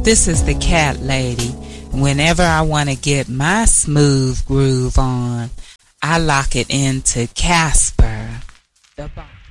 This is the Cat Lady. Whenever I want to get my smooth groove on, I lock it into Casper, the